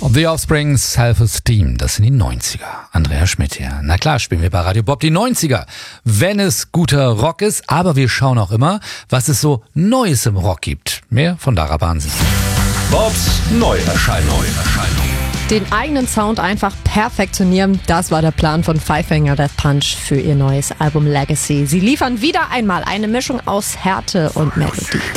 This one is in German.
The Offspring, Self-Esteem, das sind die 90er. Andrea Schmidt hier. Na klar, spielen wir bei Radio Bob die 90er, wenn es guter Rock ist, aber wir schauen auch immer, was es so Neues im Rock gibt. Mehr von Dara Bahnsen. Bobs Neuerscheinung. Den eigenen Sound einfach perfektionieren, das war der Plan von Five Finger Death Punch für ihr neues Album Legacy. Sie liefern wieder einmal eine Mischung aus Härte und Melodie.